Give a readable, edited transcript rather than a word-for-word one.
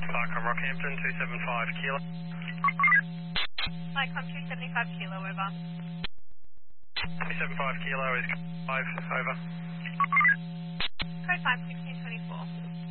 Parkham Rockhampton 275 Kilo. Parkham 275 Kilo, over. 275 Kilo is 5, over. Code 5, 1624.